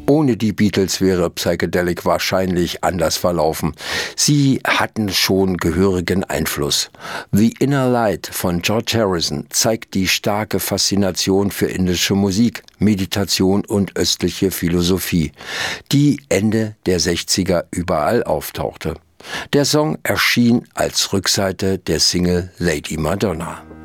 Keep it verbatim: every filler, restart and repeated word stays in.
Ohne die Beatles wäre Psychedelic wahrscheinlich anders verlaufen. Sie hatten schon gehörigen Einfluss. The Inner Light von George Harrison zeigt die starke Faszination für indische Musik, Meditation und östliche Philosophie, die Ende der sechziger überall auftauchte. Der Song erschien als Rückseite der Single Lady Madonna.